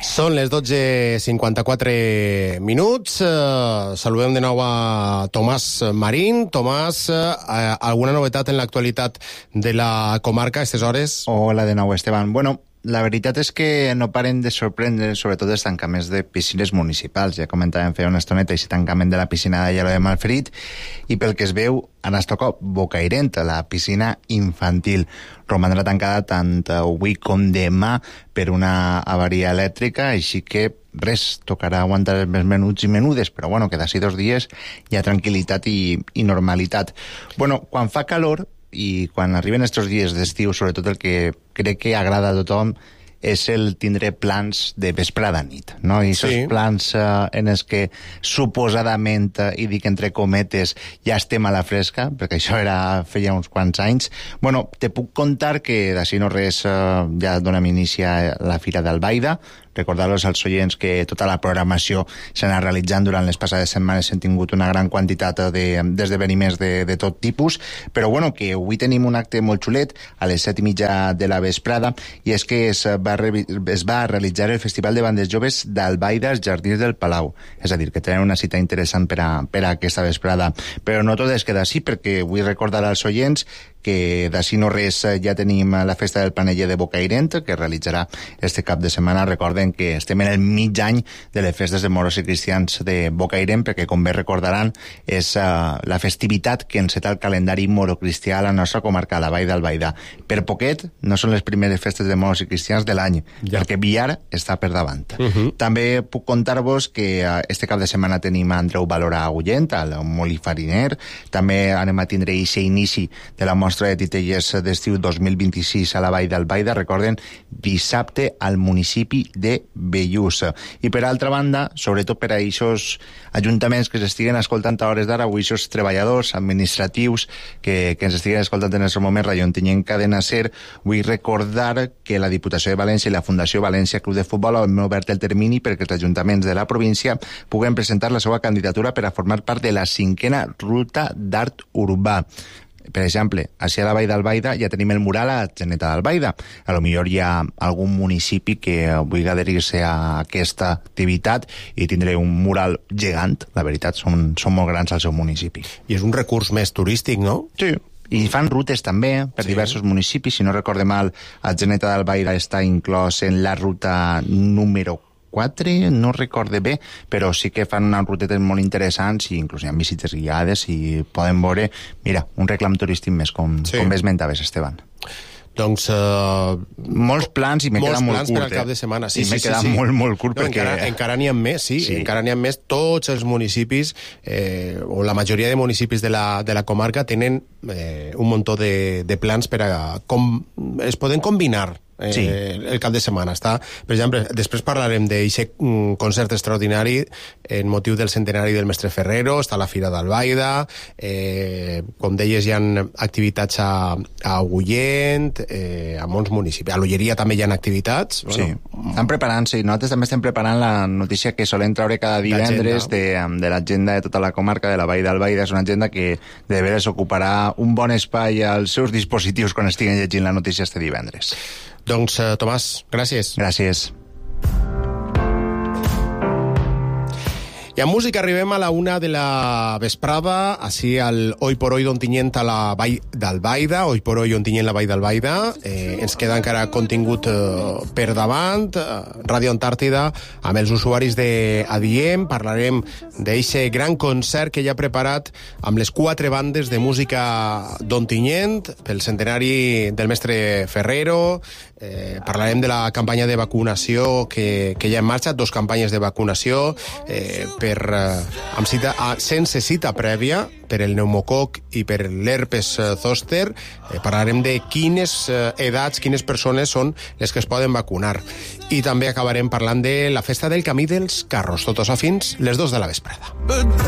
Són les 12:54 minuts. Saludem de nou a Tomàs Marín. Tomàs, alguna novetat en l'actualitat de la comarca a aquestes hores? Hola de nou, Esteban. Bueno, la veritat és que no paren de sorprendre, sobretot els tancaments de piscines municipals. Ja comentàvem fa una estoneta aquest tancament de la piscina de Lledó de Malferit, i pel que es veu, ara es toca Bocairent, la piscina infantil. Romandrà tancada tant avui com demà per una avaria elèctrica, així que res, tocarà aguantar els més menuts i menudes, però bueno, que d'ací 2 dies hi ha tranquil·litat i normalitat. Bueno, quan fa calor i quan arriben aquests dies d'estiu, sobretot el que crec que agrada a tothom és el tindre plans de vesprada nit, no? I aquests plans en els que suposadament, i dic entre cometes, ja estem a la fresca, perquè això feia uns quants anys. Bueno, te puc contar que d'ací no res ja donem inici a la Fira d'Albaida. Recordar-los als oients que tota la programació s'ha anat realitzant durant les passades setmanes. Hem tingut una gran quantitat d'esdeveniments de tot tipus, però bueno, que avui tenim un acte molt xulet a les 7:30 de la vesprada, i és que es va realitzar el Festival de Bandes Joves d'Albaida als Jardins del Palau. És a dir, que tenen una cita interessant per a aquesta vesprada. Però no tot es queda així, perquè vull recordar als oients que d'ací no res ja tenim la festa del Paneller de Bocairent, que es realitzarà este cap de setmana. Recorden que estem en el mig any de les festes de moros i cristians de Bocairent, perquè, com bé recordaran, és la festivitat que enceta el calendari morocristià a la nostra comarca, a la Vall d'Albaida. Per poquet, no són les primeres festes de moros i cristians de l'any, perquè Villar està per davant. També puc contar-vos que este cap de setmana tenim a Andreu Valora a Agullent, al Molí Fariner. També anem a tindre aquest inici de la mostra de titelles d'estiu 2026 a la Vall d'Albaida. Recorden, dissabte al municipi de Bellús. I per altra banda, sobretot per a aquests ajuntaments que s'estiguen escoltant a hores d'ara, o aquests treballadors administratius que ens estiguen escoltant en aquest moment, Radio Ontinyent Cadena Ser, vull recordar que la Diputació de València i la Fundació València Club de Futbol han obert el termini perquè els ajuntaments de la província puguen presentar la seva candidatura per a formar part de la 5a Ruta d'Art Urbà. Per exemple, així a la Vall d'Albaida ja tenim el mural a Geneta d'Albaida. A lo millor hi ha algun municipi que vulgui adherir-se a aquesta activitat i tindré un mural gegant. La veritat, són molt grans al seu municipi. I és un recurs més turístic, no? Sí. I fan rutes també per diversos municipis. Si no recorde mal, a Geneta d'Albaida està inclòs en la ruta número 4, no recorde bé, però sí que fan unes rutetes molt interessants i inclús hi ha visites guiades i poden veure, mira, un reclam turístic més, com bé esmentaves, Esteban. Doncs molts plans i m'he quedat molt curt. Molts plans per al cap de setmana. Sí, m'he quedat molt curt perquè... Encara n'hi ha més, encara n'hi ha més. Tots els municipis, o la majoria de municipis de la comarca, tenen un muntó de plans per a com es poden combinar el cap de setmana. Per exemple, després parlarem d'aquest concert extraordinari en motiu del centenari del mestre Ferrero. Està la Fira d'Albaida, com deies, hi ha activitats a Agullent, a molts municipis. A l'Olleria també hi ha activitats. Estan preparant-se, i nosaltres també estem preparant la notícia que solen treure cada divendres de l'agenda de tota la comarca de la Vall d'Albaida. És una agenda que de veres ocuparà un bon espai als seus dispositius quan estiguen llegint la notícia este divendres. Doncs, Tomàs, gràcies. Gràcies. I en música arribem a la 1 de la vesprada, així al Hoy por Hoy d'Ontinyent a la Vall d'Albaida, Hoy por Hoy Ontinyent la Vall d'Albaida. Ens queda encara contingut per davant. Ràdio Antàrtida, amb els usuaris d'Adiem, parlarem d'aquest gran concert que ja ha preparat amb les 4 bandes de música d'Ontinyent pel centenari del mestre Ferrero. Parlarem de la campanya de vacunació que ja en marxa, 2 campanyes de vacunació sense cita prèvia per el pneumococ i per l'herpes zòster. Parlarem de quines edats, quines persones són les que es poden vacunar. I també acabarem parlant de la festa del Camí dels Carros. Tot això fins les 2 de la vesprada.